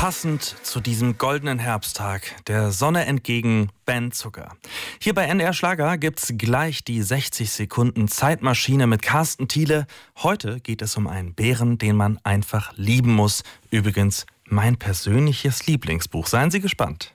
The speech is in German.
Passend zu diesem goldenen Herbsttag, der Sonne entgegen, Ben Zucker. Hier bei NDR Schlager gibt's gleich die 60 Sekunden Zeitmaschine mit Carsten Thiele. Heute geht es um einen Bären, den man einfach lieben muss. Übrigens mein persönliches Lieblingsbuch. Seien Sie gespannt.